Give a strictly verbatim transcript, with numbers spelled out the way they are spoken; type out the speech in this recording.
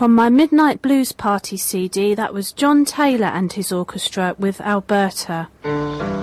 From my Midnight Blues Party C D, that was John Taylor and his orchestra with Alberta.